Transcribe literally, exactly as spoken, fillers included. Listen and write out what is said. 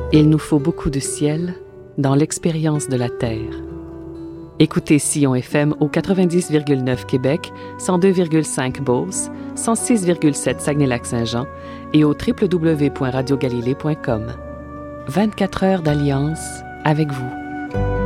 Il nous faut beaucoup de ciel dans l'expérience de la terre. Écoutez Sillon F M au quatre-vingt-dix virgule neuf Québec, cent deux virgule cinq Beauce, cent six virgule sept Saguenay-Lac-Saint-Jean et au w w w point radio galilée point com. vingt-quatre heures d'alliance avec vous.